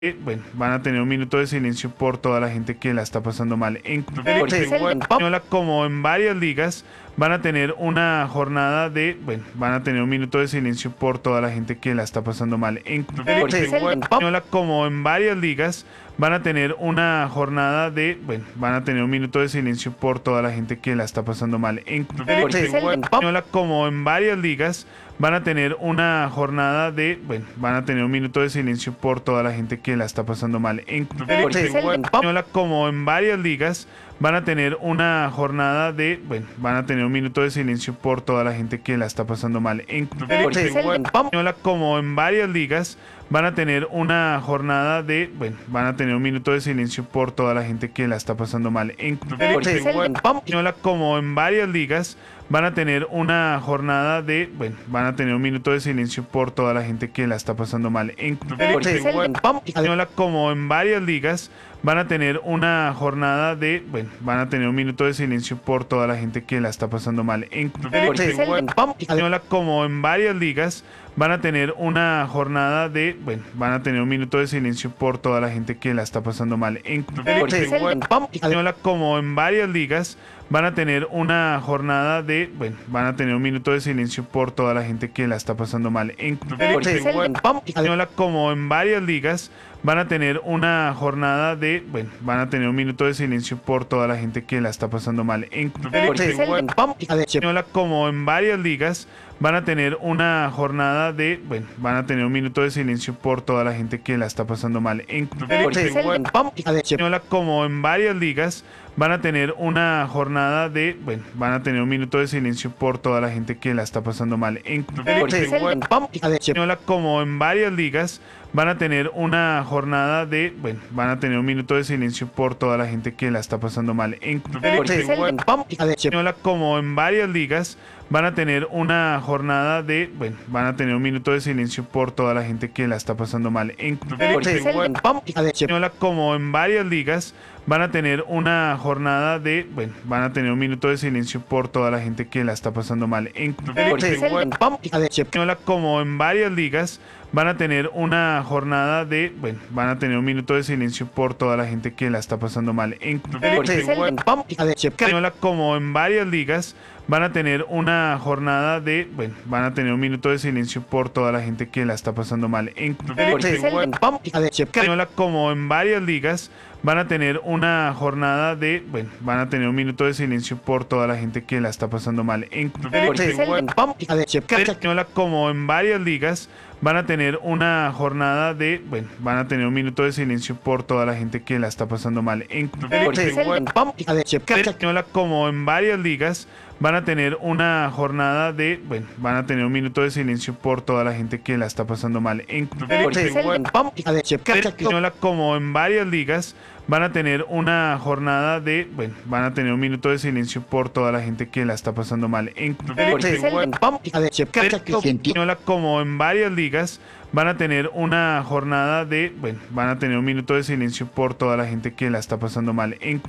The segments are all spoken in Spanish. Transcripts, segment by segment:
bueno, van a tener un minuto de silencio por toda la gente que la está pasando mal. En española, como en varias ligas, van a tener una jornada de, bueno, van a tener un minuto de silencio por toda la gente que la está pasando mal. En española, como en varias ligas, van a tener una jornada de, bueno, van a tener un minuto de silencio por toda la gente que la está pasando mal. En española, como en varias ligas, van a tener una jornada de, bueno, van a tener un minuto de silencio por toda la gente que la está pasando mal. En española, como en varias ligas, van a tener una jornada de, bueno, van a tener un minuto de silencio por toda la gente que la está pasando mal. En española, como en varias ligas, van a tener una jornada de, bueno, van a tener un minuto de silencio por toda la gente que la está pasando mal. En española, como en varias ligas, van a tener una jornada de, bueno, van a tener un minuto de silencio por toda la gente que la está pasando mal. En española, como en varias ligas, van a tener una jornada de, bueno, van a tener un minuto de silencio por toda la gente que la está pasando mal. En española, como en varias ligas, van a tener una jornada de, bueno, van a tener un minuto de silencio por toda la gente que la está pasando mal. En española, como en varias ligas, van a tener una jornada de, bueno, van a tener un minuto de silencio por toda la gente que la está pasando mal. En española, como en varias ligas, van a tener una jornada de, bueno, van a tener un minuto de silencio por toda la gente que la está pasando mal. En española, como en varias ligas, van a tener una jornada de, bueno, van a tener un minuto de silencio por toda la gente que la está pasando mal. En española, como en varias ligas, van a tener una jornada de, bueno, van a tener un minuto de silencio por toda la gente que la está pasando mal. En española, como en varias ligas, van a tener una jornada de, bueno, van a tener un minuto de silencio por toda la gente que la está pasando mal. En española, como en varias ligas, van a tener una jornada de, bueno, van a tener un minuto de silencio por toda la gente que la está pasando mal. En española, como en varias ligas, van a tener una jornada de, bueno, van a tener un minuto de silencio por toda la gente que la está pasando mal. En española, como en varias ligas, van a tener una jornada de, bueno, van a tener un minuto de silencio por toda la gente que la está pasando mal. En española, como en varias ligas, van a tener una jornada de, bueno, van a tener un minuto de silencio por toda la gente que la está pasando mal. En española, como en varias ligas, van a tener una jornada de, bueno, van a tener un minuto de silencio por toda la gente que la está pasando mal. En española, como en varias ligas, van a tener una jornada de, bueno, van a tener un minuto de silencio por toda la gente que la está pasando mal. En española, como en varias ligas, van a tener una jornada de, bueno, van a tener un minuto de silencio por toda la gente que la está pasando mal. En española, como en varias ligas, van a tener una jornada de, bueno, van a tener un minuto de silencio por toda la gente que la está pasando mal. En española, como en varias ligas, van a tener una jornada de, bueno, van a tener un minuto de silencio por toda la gente que la está pasando mal. En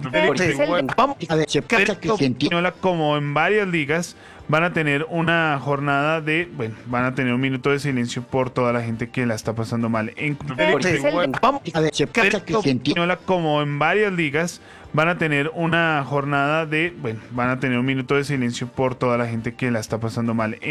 española, como en varias ligas, van a tener una jornada de, bueno, van a tener un minuto de silencio por toda la gente que la está pasando mal. En española, como en varias ligas, van a tener una jornada de, bueno, van a tener un minuto de silencio por toda la gente que la está pasando mal.